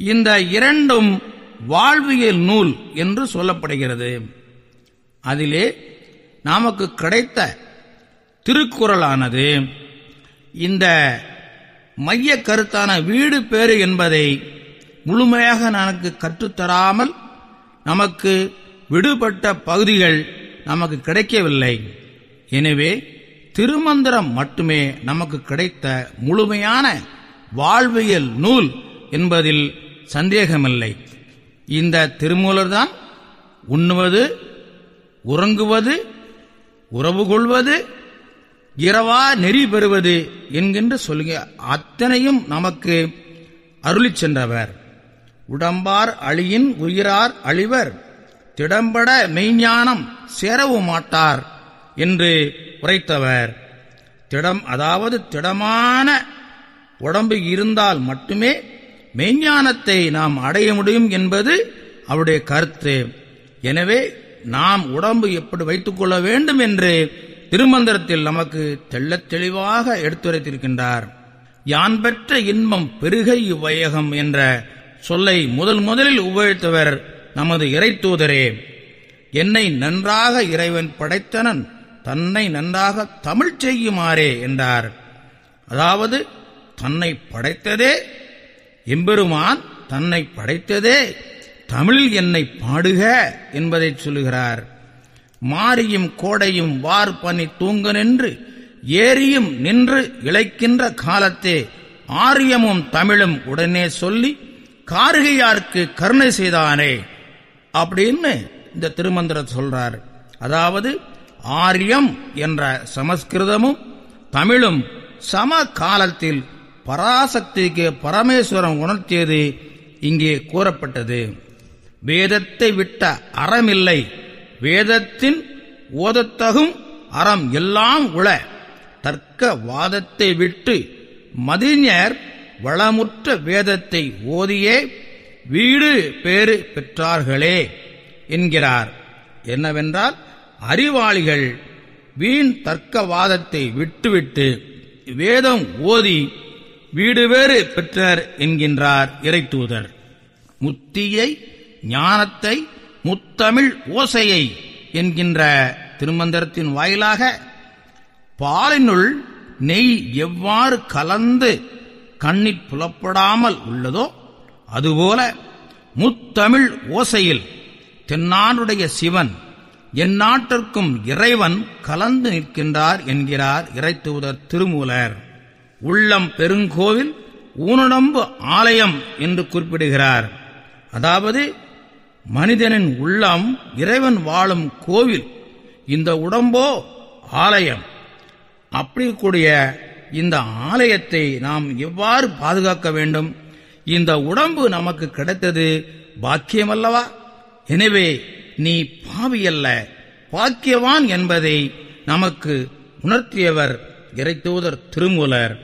இந்த இரண்டும் வாழ்வியல் நூல் என்று சொல்லப்படுகிறது. அதிலே நமக்கு கிடைத்த திருக்குறளானது இந்த மைய கருத்தான வீடு பேறு என்பதை முழுமையாக நமக்கு கற்றுத்தராமல் நமக்கு விடுபட்ட பகுதிகள் நமக்கு கிடைக்கவில்லை. எனவே திருமந்திரம் மட்டுமே நமக்கு கிடைத்த முழுமையான வாழ்வியல் நூல் என்பதில் சந்தேகமில்லை. இந்த திருமூலர்தான் உண்ணுவது, உறங்குவது, உறவு கொள்வது, இரவா நெறி பெறுவது என்கின்ற சொல்லுங்க அத்தனையும் நமக்கு அருளிச் சென்றவர். உடம்பார் அழியின் உயிரார் அழிவர், திடம்பட மெய்ஞானம் சேரவும் மாட்டார் என்று உரைத்தவர். அதாவது திடமான உடம்பு இருந்தால் மட்டுமே மெய்ஞானத்தை நாம் அடைய முடியும் என்பது அவருடைய கருத்து. எனவே நாம் உடம்பு எப்படி வைத்துக் கொள்ள வேண்டும் என்று திருமந்திரத்தில் நமக்கு தெள்ளத் தெளிவாக எடுத்துரைத்திருக்கின்றார். யான் பெற்ற இன்பம் பெருகை இவ்வையகம் என்ற சொல்லை முதலில் உபயோகித்தவர் நமது இறைத்தூதரே. என்னை நன்றாக இறைவன் படைத்தனன், தன்னை நன்றாக தமிழ் செய்யுமாறே என்றார். அதாவது தன்னை படைத்ததே எம்பெருமான், தன்னை படைத்ததே தமிழில் என்னை பாடுக என்பதை சொல்லுகிறார். மாரியும் கோடையும் வார் பனி தூங்க நின்று ஏரியும் நின்று இழைக்கின்ற காலத்தே ஆரியமும் தமிழும் உடனே சொல்லி கார்கையார்க்கு கருணை செய்தானே அப்படின்னு இந்த திருமந்திரம் சொல்றார். அதாவது ஆரியம் என்ற சமஸ்கிருதமும் தமிழும் சம காலத்தில் பராசக்திக்கு பரமேஸ்வரம் உணர்த்தியது இங்கே கூறப்பட்டது. வேதத்தை விட்ட அறமில்லை, வேதத்தின் ஓதத்தகும் அறம் எல்லாம் உள, தர்க்க வாதத்தை விட்டு மதிஞர் வளமுற்ற வேதத்தை ஓதியே வீடு பேறு பெற்றார்களே என்கிறார். என்னவென்றால் அறிவாளிகள் வீண் தர்க்கவாதத்தை விட்டுவிட்டு வேதம் ஓதி வீடு வேறு பெற்றார் என்கின்றார் இறைத்தூதர். முத்தியை, ஞானத்தை, முத்தமிழ் ஓசையை என்கின்ற திருமந்திரத்தின் வாயிலாக பாலினுள் நெய் எவ்வாறு கலந்து கண்ணிற் புலப்படாமல் உள்ளதோ அதுபோல முத்தமிழ் ஓசையில் தென்னாடுடைய சிவன் எந்நாட்டிற்கும் இறைவன் கலந்து நிற்கின்றார் என்கிறார் இறைத்தூதர் திருமூலர். உள்ளம் பெருங்கோவில் ஊனுடம்பு ஆலயம் என்று குறிப்பிடுகிறார். அதாவது மனிதனின் உள்ளம் இறைவன் வாழும் கோவில், இந்த உடம்போ ஆலயம். அப்படி கூடிய இந்த ஆலயத்தை நாம் எவ்வாறு பாதுகாக்க வேண்டும்? இந்த உடம்பு நமக்கு கிடைத்தது பாக்கியமல்லவா? எனவே நீ பாவியல்ல, பாக்கியவான் என்பதை நமக்கு உணர்த்தியவர் இறைத்தூதர் திருமூலர்.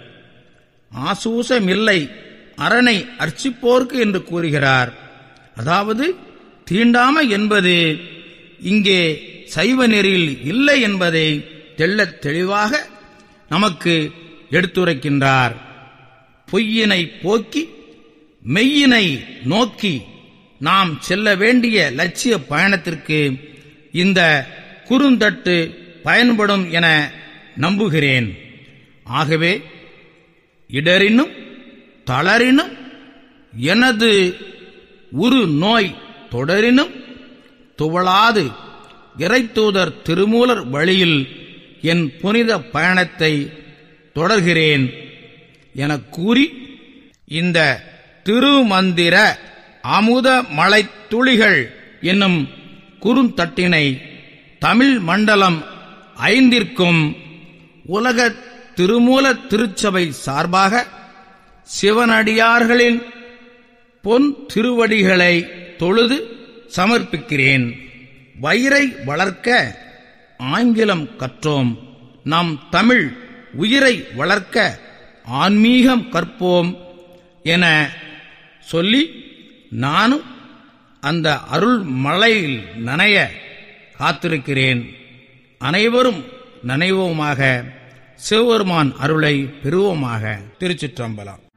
ஆசூசமில்லை அரணை அர்ச்சிப்போர்க்கு என்று கூறுகிறார். அதாவது தீண்டாமை என்பது இங்கே சைவ நெறியில் இல்லை என்பதை தெள்ளத் தெளிவாக நமக்கு எடுத்துரைக்கின்றார். பொய்யினை போக்கி மெய்யினை நோக்கி நாம் செல்ல வேண்டிய லட்சிய பயணத்திற்கு இந்த குறுந்தட்டு பயன்படும் என நம்புகிறேன். ஆகவே இடரினும் தளரினும் எனது உரு நோய் தொடரினும் துவளாது இறைத்தூதர் திருமூலர் வழியில் என் புனித பயணத்தை தொடர்கிறேன் எனக் கூறி இந்த திருமந்திர அமுத மழை துளிகள் என்னும் குறுந்தட்டினை தமிழ் மண்டலம் 5ற்கும் உலக திருமூல திருச்சபை சார்பாக சிவனடியார்களின் பொன் திருவடிகளை தொழுது சமர்ப்பிக்கிறேன். வயிறை வளர்க்க ஆங்கிலம் கற்றோம், நம் தமிழ் உயிரை வளர்க்க ஆன்மீகம் கற்போம் என சொல்லி நானும் அந்த அருள் மழையில் நனைய காத்திருக்கிறேன். அனைவரும் நனைவோமாக, சிவபெருமான் அருளை பெறுவோமாக. திருச்சிற்றம்பலம்.